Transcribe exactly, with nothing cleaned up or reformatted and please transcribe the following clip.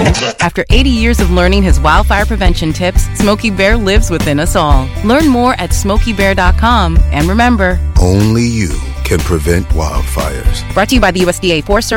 After eighty years of learning his wildfire prevention tips, Smokey Bear lives within us all. Learn more at smokey bear dot com. And remember, only you can prevent wildfires. Brought to you by the U S D A Forest Service.